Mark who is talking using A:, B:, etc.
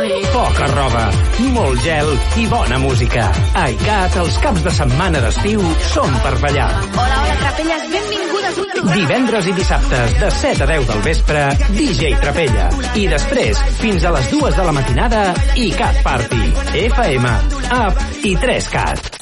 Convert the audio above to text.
A: Poca roba, molt gel i bona música. A ICAT, els caps de setmana d'estiu són per ballar.
B: Hola, Trapelles, benvingudes un programa.
A: Divendres i dissabtes, de 7 a 10 del vespre, DJ Trapella. I després, fins a les 2 de la matinada, ICAT Party. FM, App i 3CAT.